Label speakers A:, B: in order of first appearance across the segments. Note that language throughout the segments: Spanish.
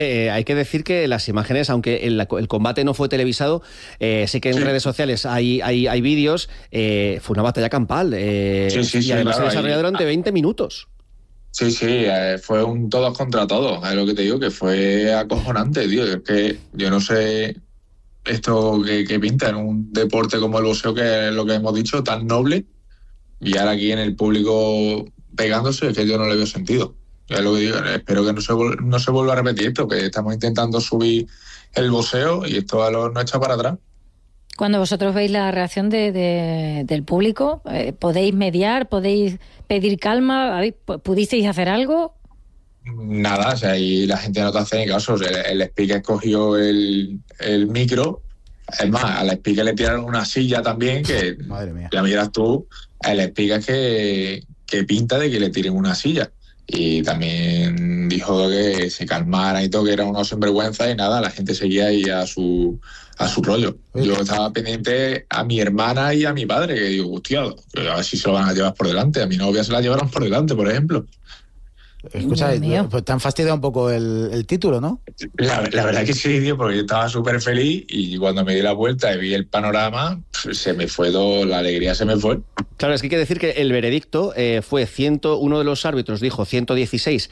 A: Hay que decir que las imágenes, aunque el combate no fue televisado, sé que en redes sociales hay vídeos, fue una batalla campal, y además se desarrolló durante 20 minutos.
B: Sí, fue un todos contra todos, es lo que te digo, que fue acojonante, tío. Es que yo no sé esto que pinta en un deporte como el boxeo, que es lo que hemos dicho, tan noble, y ahora aquí en el público pegándose, es que yo no le veo sentido. Es lo que digo, espero que no se vuelva a repetir esto, que estamos intentando subir el boxeo y esto no echa para atrás.
C: Cuando vosotros veis la reacción del público, ¿podéis mediar? ¿Podéis pedir calma? ¿Pudisteis hacer algo?
B: Nada, o sea, y la gente no te hace ni caso. O sea, el speaker cogió el micro. Es más, al speaker le tiraron una silla también, que
D: madre mía,
B: ya miras tú, el speaker que pinta de que le tiren una silla. Y también dijo que se calmara y todo, que era una sinvergüenza, y nada, la gente seguía ahí a su rollo. Yo estaba pendiente a mi hermana y a mi padre, que digo, hostia, a ver si se lo van a llevar por delante. A mi novia se la llevaron por delante, por ejemplo.
D: Escucha, pues te han fastidiado un poco el título, ¿no?
B: La verdad que sí, tío, porque yo estaba súper feliz y cuando me di la vuelta y vi el panorama, se me fue la alegría, se me fue.
A: Claro, es que hay que decir que el veredicto fue uno de los árbitros dijo 116,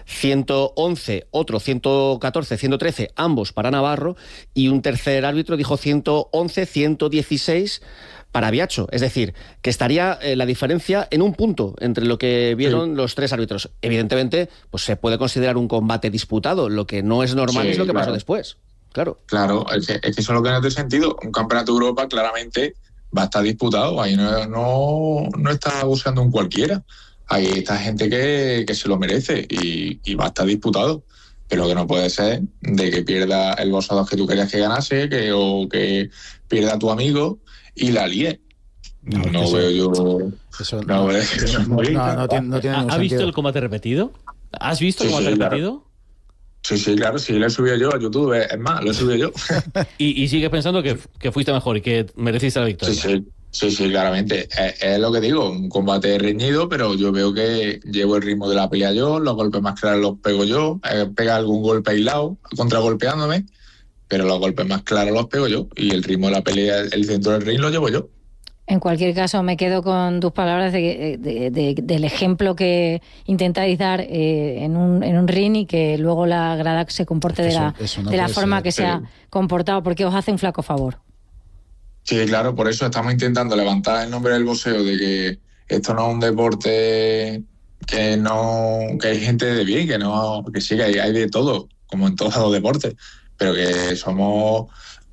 A: 111, otro 114, 113, ambos para Navarro, y un tercer árbitro dijo 111, 116 para Biacho. Es decir, que estaría la diferencia en un punto entre lo que vieron los tres árbitros. Evidentemente, pues se puede considerar un combate disputado. Lo que no es normal es lo que pasó después. Claro,
B: es que eso es lo que no tiene sentido. Un campeonato de Europa claramente va a estar disputado. Ahí no está buscando un cualquiera. Ahí está gente que se lo merece y va a estar disputado. Pero que no puede ser de que pierda el boxeador que tú querías que ganase, o que pierda tu amigo y la líe. No veo yo.
D: Eso no tiene ningún sentido.
E: ¿Has visto el combate repetido? ¿Has visto el combate repetido?
B: Sí, claro, sí, lo he subido yo a YouTube, es más, lo he subido yo.
E: ¿Y sigues pensando que fuiste mejor y que mereciste la victoria?
B: Sí, claramente. Es lo que digo, un combate reñido, pero yo veo que llevo el ritmo de la pelea yo, los golpes más claros los pego yo, pega algún golpe aislado, contragolpeándome, pero los golpes más claros los pego yo, y el ritmo de la pelea, el centro del ring lo llevo yo.
C: En cualquier caso, me quedo con tus palabras del ejemplo que intentáis dar en un ring, y que luego la grada se comporte de la forma que se ha comportado, porque os hace un flaco favor.
B: Sí, claro, por eso estamos intentando levantar el nombre del boxeo, de que esto no es un deporte que hay gente de bien, que sí, que hay de todo, como en todos los deportes, pero que somos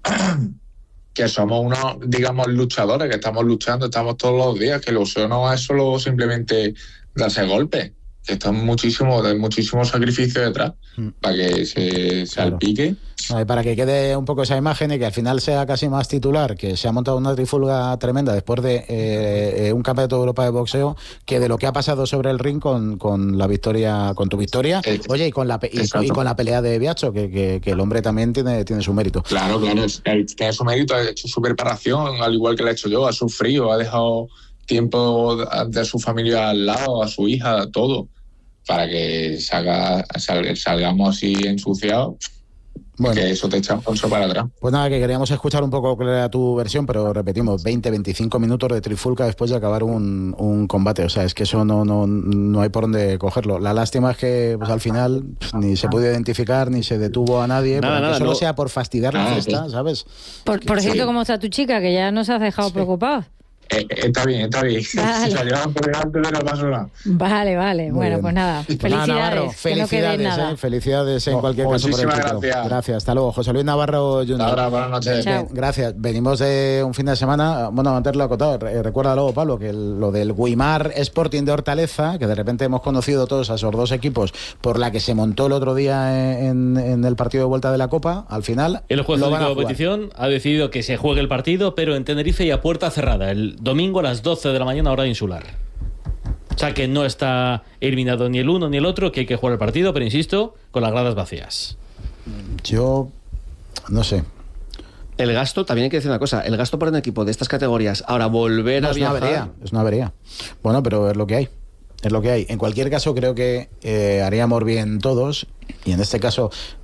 B: unos, digamos, luchadores, que estamos luchando, estamos todos los días, que el boxeo no es solo simplemente darse golpes, que está muchísimo sacrificio detrás para que se salpique.
D: Para que quede un poco esa imagen y que al final sea casi más titular, que se ha montado una trifulga tremenda después de un campeonato de Europa de boxeo, que de lo que ha pasado sobre el ring con la victoria, con tu victoria, oye, y con la pelea de Biacho, que el hombre también tiene su mérito.
B: Claro, tiene su mérito, ha hecho su preparación, al igual que lo he hecho yo, ha sufrido, ha dejado tiempo de su familia al lado, a su hija, todo, para que salgamos así ensuciados. Bueno, que eso te echa un pulso para atrás.
D: Pues nada, que queríamos escuchar un poco cuál era tu versión, pero repetimos, 20-25 minutos de trifulca después de acabar un combate. O sea, es que eso no hay por dónde cogerlo. La lástima es que pues, al final ni se pudo identificar, ni se detuvo a nadie, que solo sea por fastidiar la fiesta, ¿sabes?
C: Por cierto, ¿cómo está tu chica? Que ya nos has dejado preocupados.
B: Está bien.
C: Vale.
B: Si la llevan por delante, no pasa nada.
C: Vale. Bueno, pues nada. Felicidades.
D: Navarro, felicidades en cualquier caso por el título. Gracias. Hasta luego. José Luis Navarro Jr.
B: Ahora, buenas noches.
D: Gracias. Venimos de un fin de semana, bueno, mantenerlo acotado. Recuerda luego, Pablo, que lo del Guimar Sporting de Hortaleza, que de repente hemos conocido todos a esos dos equipos, por la que se montó el otro día en el partido de vuelta de la Copa, al final
E: el juez de competición ha decidido que se juegue el partido, pero en Tenerife y a puerta cerrada, el domingo a las 12 de la mañana, hora insular. O sea que no está eliminado ni el uno ni el otro, que hay que jugar el partido, pero insisto, con las gradas vacías.
D: Yo no sé.
A: El gasto, también hay que decir una cosa, el gasto por un equipo de estas categorías, ahora volver a viajar...
D: Es una avería. Bueno, pero es lo que hay. En cualquier caso, creo que haríamos bien todos, y en este caso...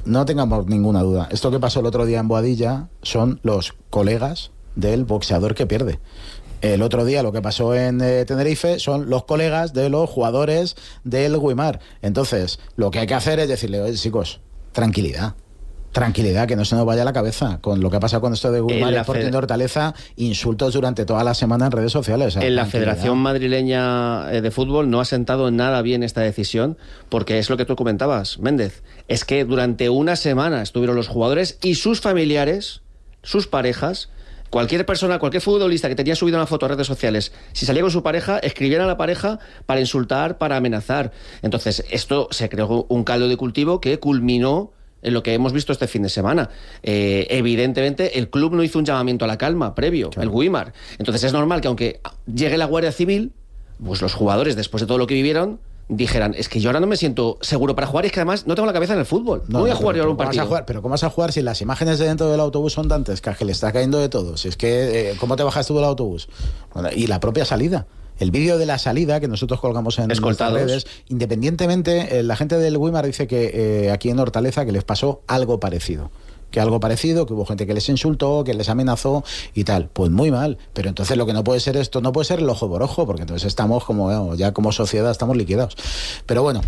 D: no tengamos ninguna duda. Esto que pasó el otro día en Boadilla son los colegas del boxeador que pierde. El otro día lo que pasó en Tenerife son los colegas de los jugadores del Guimar. Entonces, lo que hay que hacer es decirle, oye, chicos, tranquilidad, que no se nos vaya la cabeza con lo que ha pasado con esto de Guimar y Sporting de Hortaleza, insultos durante toda la semana en redes sociales.
A: En la Federación Madrileña de Fútbol no ha sentado nada bien esta decisión, porque es lo que tú comentabas, Méndez, es que durante una semana estuvieron los jugadores y sus familiares, sus parejas. Cualquier persona, cualquier futbolista que tenía subido una foto a redes sociales, si salía con su pareja, escribían a la pareja para insultar, para amenazar. Entonces, esto se creó un caldo de cultivo que culminó en lo que hemos visto este fin de semana. Evidentemente, el club no hizo un llamamiento a la calma previo, el Guimar. Entonces, es normal que aunque llegue la Guardia Civil, pues los jugadores, después de todo lo que vivieron, dijeran, es que yo ahora no me siento seguro para jugar, es que además no tengo la cabeza en el fútbol. No voy a jugar yo ahora un partido.
D: Pero ¿cómo vas a jugar si las imágenes de dentro del autobús son dantescas, que le está cayendo de todo? Si es que, ¿cómo te bajas tú del autobús? Bueno, y la propia salida. El vídeo de la salida que nosotros colgamos en nuestras redes, independientemente, la gente del Guimar dice que aquí en Hortaleza que les pasó algo parecido. Que hubo gente que les insultó, que les amenazó y tal. Pues muy mal. Pero entonces lo que no puede ser esto, no puede ser el ojo por ojo, porque entonces estamos ya como sociedad estamos liquidados. Pero bueno,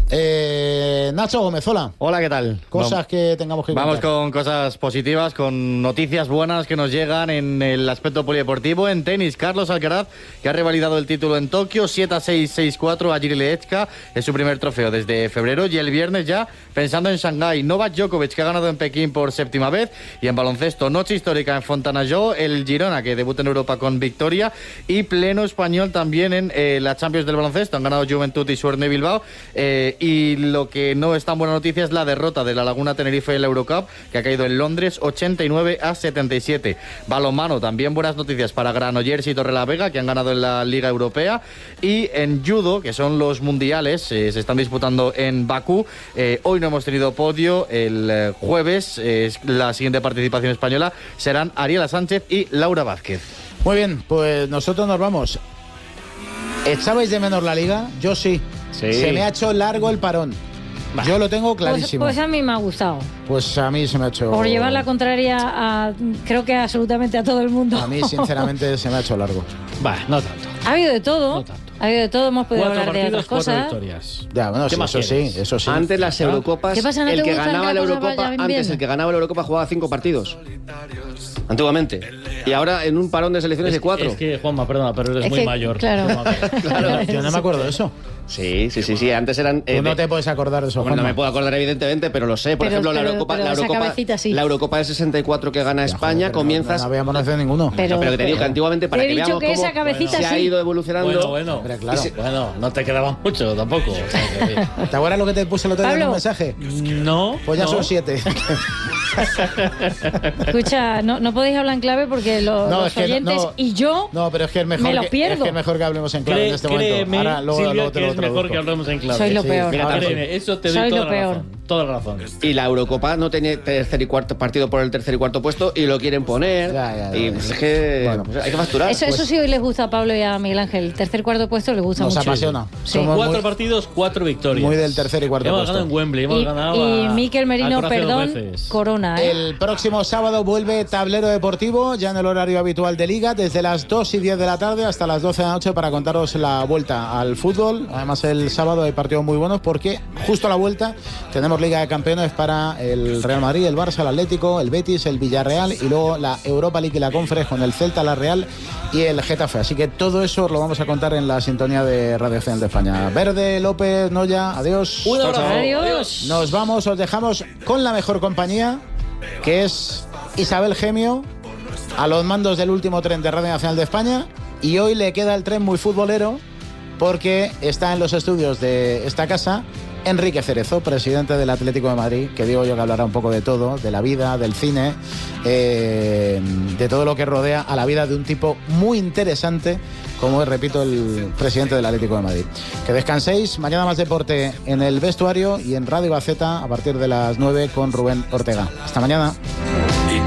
D: Nacho Gómez, hola.
F: Hola, ¿qué tal?
D: Cosas que tengamos que
F: Vamos
D: contar.
F: con cosas positivas, con noticias buenas que nos llegan en el aspecto polideportivo. En tenis, Carlos Alcaraz, que ha revalidado el título en Tokio, 7-6, 6-4 a Jiří Lehečka. Es su primer trofeo desde febrero. Y el viernes ya, pensando en Shanghái, Novak Djokovic, que ha ganado en Pekín por séptima vez. Y en baloncesto, noche histórica en Fontanalló, el Girona, que debuta en Europa con victoria, y pleno español también en la Champions del baloncesto. Han ganado Juventud y Suerne Bilbao, y lo que no es tan buena noticia es la derrota de la Laguna Tenerife en la Eurocup, que ha caído en Londres 89-77. Balonmano, también buenas noticias para Granollers y Torrelavega, que han ganado en la Liga Europea. Y en judo, que son los mundiales, se están disputando en Bakú. Hoy no hemos tenido podio. El jueves, la siguiente participación española serán Ariela Sánchez y Laura Vázquez.
D: Muy bien, pues nosotros nos vamos. ¿Echabais de menos la Liga? Yo sí. Se me ha hecho largo el parón. Yo lo tengo clarísimo.
C: Pues a mí me ha gustado.
D: Pues a mí se me ha hecho...
C: Por llevar la contraria creo que absolutamente a todo el mundo.
D: A mí, sinceramente, se me ha hecho largo.
E: No tanto.
C: Ha habido de todo.
E: No tanto.
C: Ha habido de todo, hemos podido
E: 4
C: hablar de otras
E: partidos, 4
C: cosas.
E: victorias.
D: Ya, bueno,
E: ¿Qué más quieres?
D: eso sí.
A: Antes las Eurocopas,
C: ¿Qué pasa, no
A: el
C: te
A: que
C: gustan
A: ganaba la
C: las cosas
A: Eurocopa,
C: vayan
A: antes
C: bien?
A: el que ganaba la Eurocopa jugaba 5 partidos. Antiguamente. Y ahora en un parón de selecciones de 4.
E: Es que, Juanma, perdona, pero eres
C: Es
E: muy
C: que,
E: mayor.
C: claro.
A: Claro.
D: Yo no me acuerdo de eso.
A: Sí. Antes eran...
D: Tú no te puedes acordar de eso,
A: Bueno, no
D: Juanma.
A: me puedo acordar evidentemente, pero lo sé. Por ejemplo, la Eurocopa del 64 que gana España
D: Joder,
A: comienza...
D: No habíamos nacido ninguno.
A: Pero que te digo que antiguamente, para
C: te he
A: que
C: dicho
A: veamos
C: que
A: cómo
C: esa cabecita
A: se ha
C: sí.
A: ido evolucionando...
E: Bueno.
D: Hombre, claro.
E: Bueno, no te quedaba mucho tampoco. O sea que-
D: ¿Te acuerdas lo que te puse el otro día en
C: Pablo.
D: un mensaje?
E: No.
D: Pues ya
E: no.
D: son 7.
C: Escucha, no podéis hablar en clave porque los
D: es que
C: oyentes y yo
D: No, pero es que es mejor,
C: me lo pierdo.
D: es que es mejor que hablemos en clave en este momento.
E: Créeme,
D: Ahora,
E: Silvia,
D: luego te
E: que
D: lo
E: es mejor
D: traduzco.
E: que hablemos en clave.
C: Soy lo
D: Sí,
C: peor.
A: mira,
E: Créeme, eso te
C: Soy
E: doy
C: lo
E: toda la
C: peor.
E: razón. Toda la razón.
A: Y la Eurocopa no tenía tercer y cuarto partido por el tercer y cuarto puesto y lo quieren poner.
D: Ya.
A: Y pues es que
D: Bueno.
A: pues hay que facturar.
C: Eso sí hoy les gusta a Pablo y a Miguel Ángel. El tercer, cuarto puesto les gusta
D: Nos
C: mucho.
D: apasiona.
C: Sí.
D: Somos
E: 4 partidos, 4 victorias.
D: muy del tercer y cuarto
E: Hemos
D: puesto.
E: ganado en Wembley, hemos ganado
C: Y Mikel
E: al
C: Merino,
E: Croacia 2
C: perdón,
E: veces.
C: corona.
D: El próximo sábado vuelve Tablero Deportivo, ya en el horario habitual de Liga, desde las 2:10 de la tarde hasta las 12 de la noche para contaros la vuelta al fútbol. Además, el sábado hay partidos muy buenos porque justo a la vuelta tenemos Liga de Campeones para el Real Madrid, el Barça, el Atlético, el Betis, el Villarreal y luego la Europa League y la Conference con el Celta, la Real y el Getafe. Así que todo eso os lo vamos a contar en la sintonía de Radio Nacional de España. Verde, López, Noya, adiós.
E: Un abrazo.
C: Adiós.
D: Nos vamos, os dejamos con la mejor compañía, que es Isabel Gemio, a los mandos del último tren de Radio Nacional de España. Y hoy le queda el tren muy futbolero porque está en los estudios de esta casa Enrique Cerezo, presidente del Atlético de Madrid, que digo yo que hablará un poco de todo, de la vida, del cine, de todo lo que rodea a la vida de un tipo muy interesante, como es, repito, el presidente del Atlético de Madrid. Que descanséis, mañana más deporte en el vestuario y en Radio Gaceta a partir de las 9 con Rubén Ortega. Hasta mañana.